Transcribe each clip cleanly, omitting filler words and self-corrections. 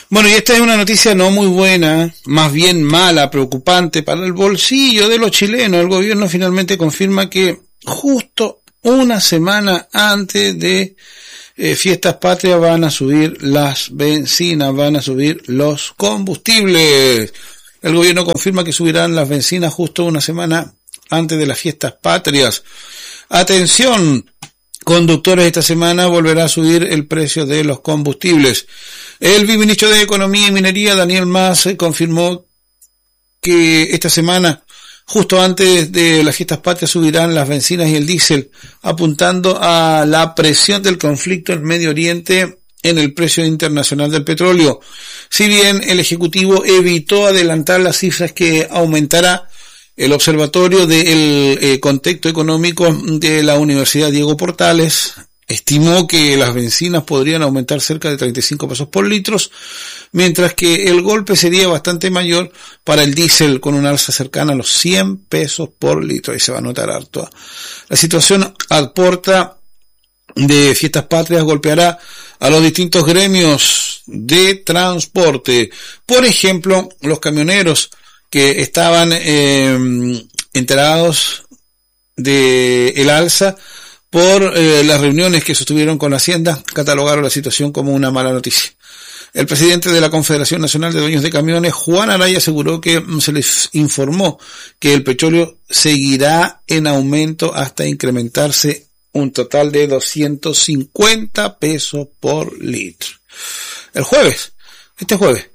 Bueno, y esta es una noticia no muy buena, más bien mala, preocupante para el bolsillo de los chilenos. El gobierno finalmente confirma que justo una semana antes de Fiestas Patrias van a subir las bencinas, van a subir los combustibles. El gobierno confirma que subirán las bencinas justo una semana antes de las Fiestas Patrias. Atención, conductores, esta semana volverá a subir el precio de los combustibles. El viceministro de Economía y Minería, Daniel Mas, confirmó que esta semana, justo antes de las Fiestas Patrias, subirán las bencinas y el diésel, apuntando a la presión del conflicto en Medio Oriente en el precio internacional del petróleo. Si bien el Ejecutivo evitó adelantar las cifras que aumentará, el Observatorio del Contexto Económico de la Universidad Diego Portales estimó que las bencinas podrían aumentar cerca de 35 pesos por litro, mientras que el golpe sería bastante mayor para el diésel, con un alza cercana a los 100 pesos por litro. Ahí se va a notar harto. La situación a puerta de Fiestas Patrias golpeará a los distintos gremios de transporte. Por ejemplo, los camioneros que estaban enterados de el alza por las reuniones que sostuvieron con la Hacienda, catalogaron la situación como una mala noticia. El presidente de la Confederación Nacional de Dueños de Camiones, Juan Araya, aseguró que se les informó que el petróleo seguirá en aumento hasta incrementarse un total de 250 pesos por litro. Este jueves,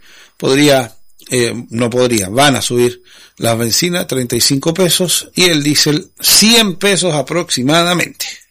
van a subir las bencinas 35 pesos y el diésel 100 pesos aproximadamente.